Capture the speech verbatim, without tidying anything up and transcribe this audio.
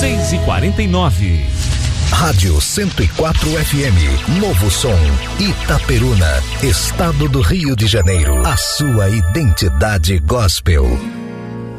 seis e quarenta e nove. Rádio cento e quatro F M, Novo Som, Itaperuna, Estado do Rio de Janeiro. A sua identidade gospel.